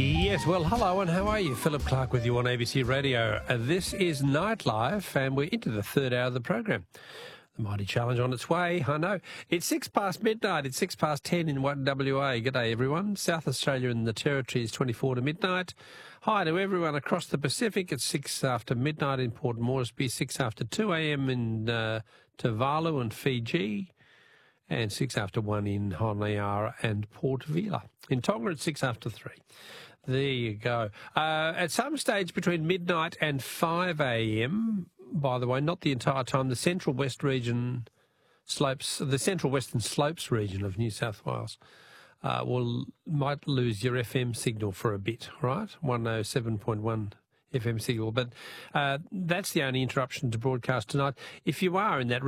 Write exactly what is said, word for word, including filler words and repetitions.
Yes, well, hello and how are you? Philip Clark with you on A B C Radio. Uh, this is Nightlife and we're into the third hour of the program. The Mighty Challenge on its way, I know. It's six past midnight, it's six past ten in Watton W A. G'day everyone. South Australia and the Territory is twenty-four to midnight. Hi to everyone across the Pacific. It's six after midnight in Port Moresby, six after two a.m. in uh, Tuvalu and Fiji, and six after one in Honiara and Port Vila. In Tonga, it's six after three. There you go. Uh, at some stage between midnight and five a.m., by the way, not the entire time, the Central West region slopes, the Central Western Slopes region of New South Wales uh, will might lose your F M signal for a bit, right? one oh seven point one F M signal. But uh, that's the only interruption to broadcast tonight. If you are in that